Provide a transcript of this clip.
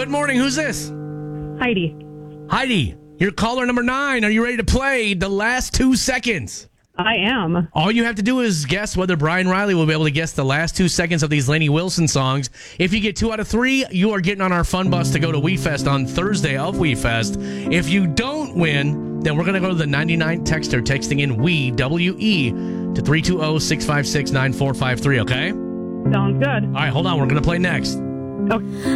Good morning. Who's this? Heidi. Heidi, you're caller number 9. Are you ready to play the last 2 seconds? I am. All you have to do is guess whether Brian Riley will be able to guess the last 2 seconds of these Lainey Wilson songs. If you get 2 out of 3, you are getting on our fun bus to go to WeFest on Thursday of WeFest. If you don't win, then we're going to go to the 99 texter texting in WE, W-E, to 320-656-9453, okay? Sounds good. All right, hold on. We're going to play next. Okay.